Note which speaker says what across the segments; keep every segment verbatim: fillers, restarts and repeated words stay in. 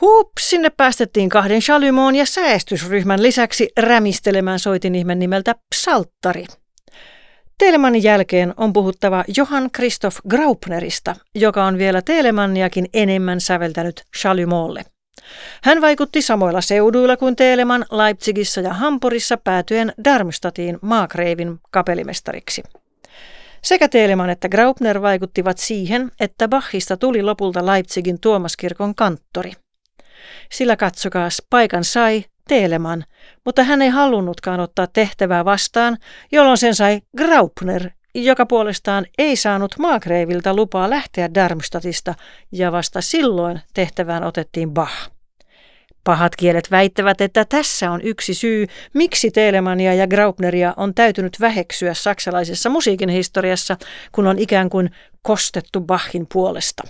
Speaker 1: Huups, sinne päästettiin kahden Chalumeaun ja säestysryhmän lisäksi rämistelemään soitinihmen nimeltä Psalttari. Telemanin jälkeen on puhuttava Johann Christoph Graupnerista, joka on vielä Telemanniakin enemmän säveltänyt Chalumeaulle. Hän vaikutti samoilla seuduilla kuin Telemann Leipzigissä ja Hampurissa päätyen Darmstadtiin maakreivin kapellimestariksi. Sekä Telemann että Graupner vaikuttivat siihen, että Bachista tuli lopulta Leipzigin Tuomaskirkon kanttori. Sillä katsokaas, paikan sai Telemann, mutta hän ei halunnutkaan ottaa tehtävää vastaan, jolloin sen sai Graupner, joka puolestaan ei saanut maakreiviltä lupaa lähteä Darmstadtista, ja vasta silloin tehtävään otettiin Bach. Pahat kielet väittävät, että tässä on yksi syy, miksi Telemannia ja Graupneria on täytynyt väheksyä saksalaisessa musiikin historiassa, kun on ikään kuin kostettu Bachin puolesta.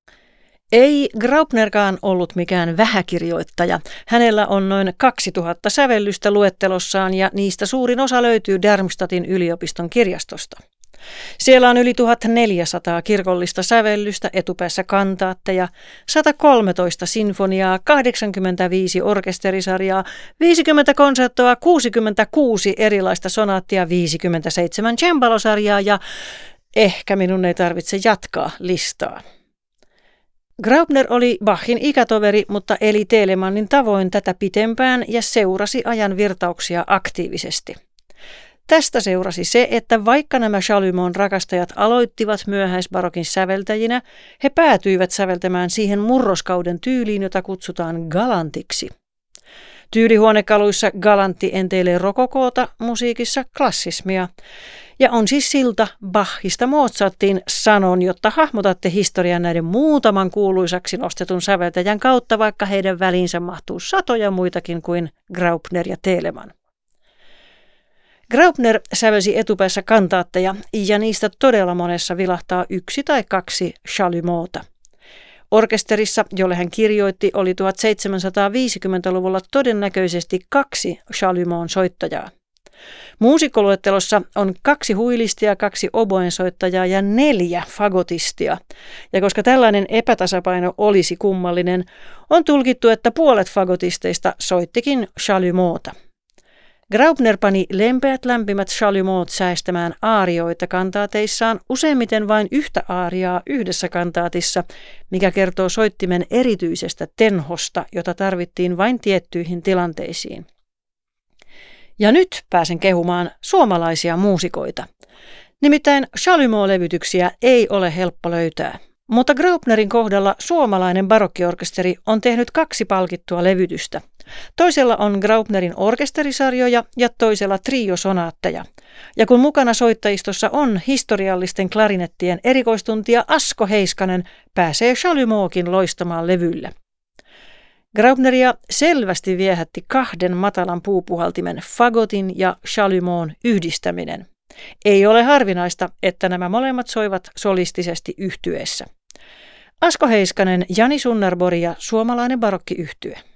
Speaker 1: Ei Graupnerkaan ollut mikään vähäkirjoittaja. Hänellä on noin kaksituhatta sävellystä luettelossaan ja niistä suurin osa löytyy Darmstadtin yliopiston kirjastosta. Siellä on yli tuhatneljäsataa kirkollista sävellystä, etupäässä kantaatteja, sata kolmetoista sinfoniaa, kahdeksankymmentäviisi orkesterisarjaa, viisikymmentä konserttoa, kuusikymmentäkuusi erilaista sonaattia, viisikymmentäseitsemän cembalosarjaa ja ehkä minun ei tarvitse jatkaa listaa. Graupner oli Bachin ikätoveri, mutta eli Telemannin tavoin tätä pitempään ja seurasi ajan virtauksia aktiivisesti. Tästä seurasi se, että vaikka nämä Chalumeaun rakastajat aloittivat myöhäisbarokin säveltäjinä, he päätyivät säveltämään siihen murroskauden tyyliin, jota kutsutaan galantiksi. Tyylihuonekaluissa galantti enteilee rokokoota, musiikissa klassismia. Ja on siis silta Bachista Mozartiin, sanon, jotta hahmotatte historian näiden muutaman kuuluisaksi nostetun säveltäjän kautta, vaikka heidän väliinsä mahtuu satoja muitakin kuin Graupner ja Telemann. Graupner sävelsi etupäässä kantaatteja ja niistä todella monessa vilahtaa yksi tai kaksi Chalumeauta. Orkesterissa, jolle hän kirjoitti, oli tuhatseitsemänsataaviisikymmentäluvulla todennäköisesti kaksi Chalumeaun soittajaa. Muusikkoluettelossa on kaksi huilistia, kaksi oboensoittajaa ja neljä fagotistia. Ja koska tällainen epätasapaino olisi kummallinen, on tulkittu, että puolet fagotisteista soittikin Chalumeauta. Graupner pani lempeät lämpimät Chalumeaut säestämään aarioita kantaateissaan, useimmiten vain yhtä aariaa yhdessä kantaatissa, mikä kertoo soittimen erityisestä tenhosta, jota tarvittiin vain tiettyihin tilanteisiin. Ja nyt pääsen kehumaan suomalaisia muusikoita. Nimittäin Chalumeau-levytyksiä ei ole helppo löytää. Mutta Graupnerin kohdalla suomalainen barokkiorkesteri on tehnyt kaksi palkittua levytystä. Toisella on Graupnerin orkesterisarjoja ja toisella triosonaatteja. Ja kun mukana soittajistossa on historiallisten klarinettien erikoistuntija Asko Heiskanen, pääsee Chalumeaukin loistamaan levyllä. Graupneria selvästi viehätti kahden matalan puupuhaltimen fagotin ja Chalumeaun yhdistäminen. Ei ole harvinaista, että nämä molemmat soivat solistisesti yhtyeessä. Asko Heiskanen, Jani Sunnarborg ja suomalainen barokkiyhtye.